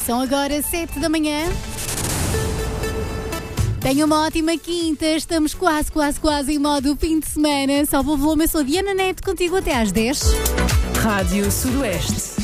São agora 7 da manhã. Tenha uma ótima quinta. Estamos quase em modo fim de semana. Salve o volume, eu sou a Diana Neto, contigo até às 10. Rádio Sudoeste.